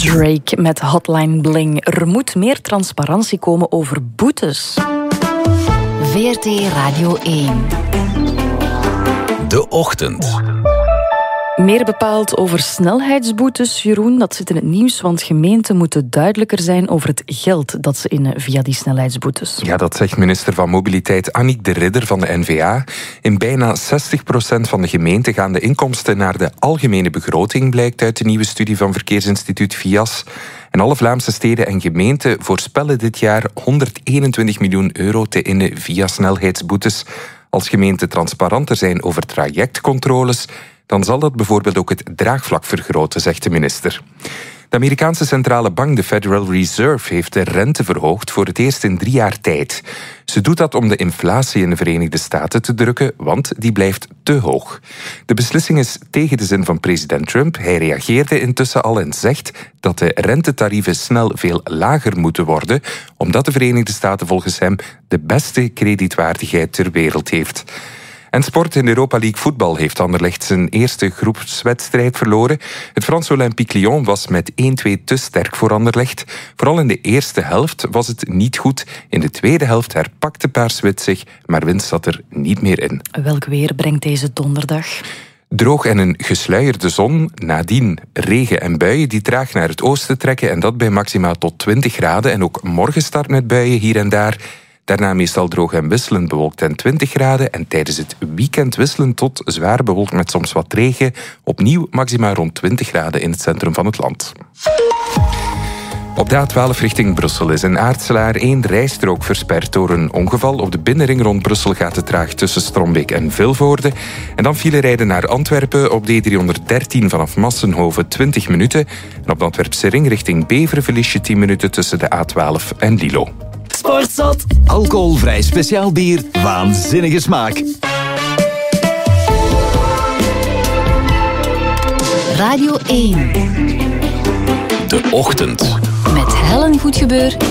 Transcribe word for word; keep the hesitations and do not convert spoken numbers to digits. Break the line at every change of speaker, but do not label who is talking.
Drake met Hotline Bling. Er moet meer transparantie komen over boetes.
V R T Radio één.
De Ochtend.
Meer bepaald over snelheidsboetes, Jeroen. Dat zit in het nieuws, want gemeenten moeten duidelijker zijn over het geld dat ze innen via die snelheidsboetes.
Ja, dat zegt minister van Mobiliteit Annick de Ridder van de N V A. In bijna zestig procent van de gemeenten gaan de inkomsten naar de algemene begroting, blijkt uit de nieuwe studie van Verkeersinstituut V I A S. En alle Vlaamse steden en gemeenten voorspellen dit jaar honderdeenentwintig miljoen euro te innen via snelheidsboetes. Als gemeenten transparanter zijn over trajectcontroles, dan zal dat bijvoorbeeld ook het draagvlak vergroten, zegt de minister. De Amerikaanse centrale bank, de Federal Reserve, heeft de rente verhoogd voor het eerst in drie jaar tijd. Ze doet dat om de inflatie in de Verenigde Staten te drukken, want die blijft te hoog. De beslissing is tegen de zin van president Trump. Hij reageerde intussen al en zegt dat de rentetarieven snel veel lager moeten worden, omdat de Verenigde Staten volgens hem de beste kredietwaardigheid ter wereld heeft. En sport. In de Europa League voetbal heeft Anderlecht zijn eerste groepswedstrijd verloren. Het Franse Olympique Lyon was met één-twee te sterk voor Anderlecht. Vooral in de eerste helft was het niet goed. In de tweede helft herpakte Paars-Wit zich, maar winst zat er niet meer in.
Welk weer brengt deze donderdag?
Droog en een gesluierde zon, nadien regen en buien die traag naar het oosten trekken en dat bij maximaal tot twintig graden. En ook morgen start met buien hier en daar. Daarna meestal droog en wisselend bewolkt en twintig graden. En tijdens het weekend wisselend tot zwaar bewolkt met soms wat regen. Opnieuw maxima rond twintig graden in het centrum van het land. Op de A twaalf richting Brussel is in Aartselaar één rijstrook versperd door een ongeval. Op de binnenring rond Brussel gaat het traag tussen Strombeek en Vilvoorde. En dan file rijden naar Antwerpen op de D driehonderddertien vanaf Massenhoven twintig minuten. En op de Antwerpse ring richting Beveren verlies je tien minuten tussen de A twaalf en Lilo.
Sportzot. Alcoholvrij speciaal bier. Waanzinnige smaak.
Radio één.
De Ochtend.
Met Helen Goedgebeur